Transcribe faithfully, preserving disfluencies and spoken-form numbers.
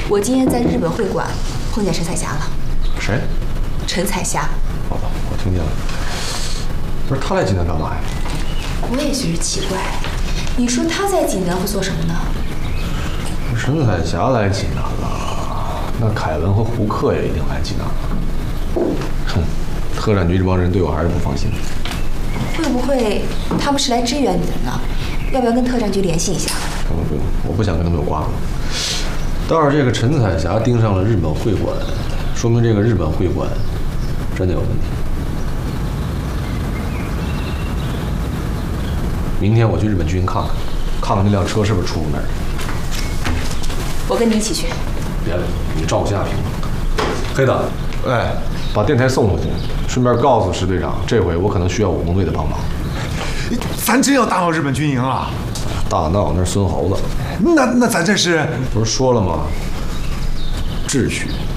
我今天在日本会馆碰见陈彩霞了。 谁？ 陈彩霞。 好吧，我听见了。不是他来济南干嘛呀？ 我也觉得奇怪，你说他在济南会做什么呢？ 陈彩霞来济南了，那凯文和胡克也一定来济南了。哼，特战局这帮人对我还是不放心。 会不会他们是来支援你的呢？要不要跟特战局联系一下？ 不用不用，我不想跟他们有瓜葛。倒是这个陈彩霞盯上了日本会馆，说明这个日本会馆真的有问题。明天我去日本军营看看，看看那辆车是不是出过那儿。 我跟你一起去。 别了，你照顾夏平。黑的，哎，把电台送出去，顺便告诉石队长，这回我可能需要武工队的帮忙。 咱真要打到日本军营啊！ 大闹那是孙猴子。 那那咱这是不是说了吗？秩序。